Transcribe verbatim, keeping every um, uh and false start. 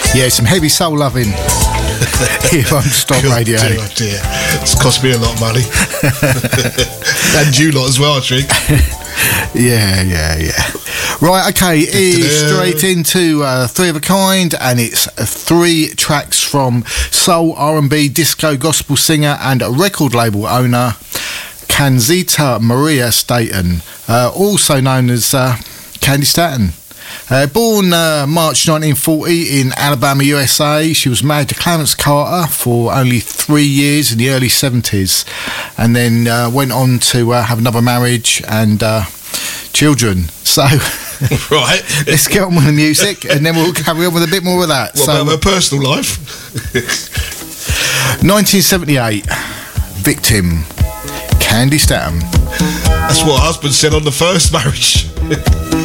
Yeah, some heavy soul loving here on Stop God Radio. Dear, oh dear. It's cost me a lot of money. And you lot as well, I think. Yeah, yeah, yeah. Right, okay, it's straight into uh, Three of a Kind, and it's uh, three tracks from soul, R and B, disco, gospel singer and a record label owner, Kanzita Maria Staten, uh, also known as uh, Candi Staton. Uh, born uh, March nineteen forty in Alabama, U S A, she was married to Clarence Carter for only three years in the early seventies, and then uh, went on to uh, have another marriage and uh, children. So, right, let's get on with the music, and then we'll carry on with a bit more of that. What so, about her personal life? nineteen seventy-eight, victim, Candi Staton. That's what her husband said on the first marriage.